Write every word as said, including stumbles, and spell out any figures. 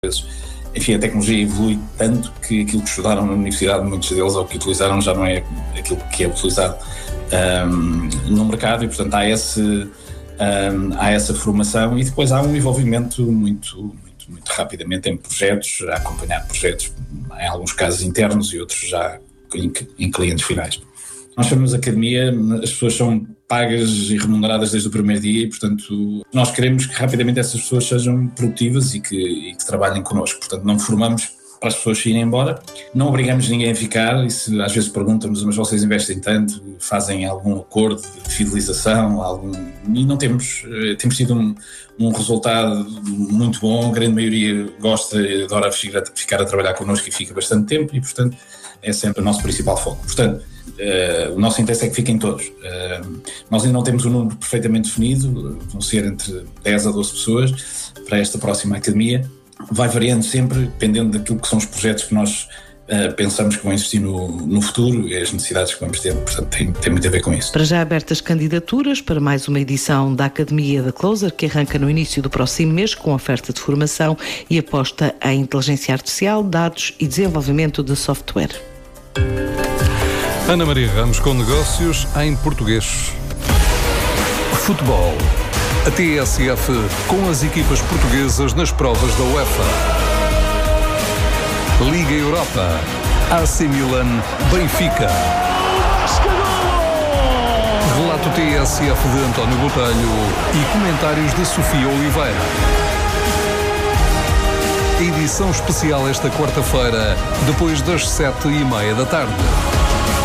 vezes. Enfim, a tecnologia evolui tanto que aquilo que estudaram na universidade, muitos deles, ou que utilizaram, já não é aquilo que é utilizado um, no mercado, e portanto há, esse, um, há essa formação, e depois há um envolvimento muito, muito, muito rapidamente em projetos, a acompanhar projetos, em alguns casos internos e outros já em, em clientes finais. Nós chamamos academia, as pessoas são pagas e remuneradas desde o primeiro dia, e portanto nós queremos que rapidamente essas pessoas sejam produtivas e que, e que trabalhem connosco. Portanto não formamos para as pessoas irem embora, não obrigamos ninguém a ficar, e se às vezes perguntamos, mas vocês investem tanto, fazem algum acordo de fidelização, algum... e não temos, temos tido um, um resultado muito bom, a grande maioria gosta e adora ficar a trabalhar connosco e fica bastante tempo, e portanto é sempre o nosso principal foco. Portanto, Uh, o nosso interesse é que fiquem todos. Uh, nós ainda não temos um número perfeitamente definido, vão ser entre dez a doze pessoas para esta próxima academia. Vai variando sempre, dependendo daquilo que são os projetos que nós uh, pensamos que vão existir no, no futuro e as necessidades que vamos ter. Portanto, tem, tem muito a ver com isso. Para já abertas candidaturas para mais uma edição da Academia da Closer, que arranca no início do próximo mês com oferta de formação e aposta em inteligência artificial, dados e desenvolvimento de software. Ana Maria Ramos com negócios em português. Futebol. A T S F com as equipas portuguesas nas provas da UEFA. Liga Europa. A C Milan, Benfica. Relato T S F de António Botelho e comentários de Sofia Oliveira. Edição especial esta quarta-feira, depois das sete e meia da tarde.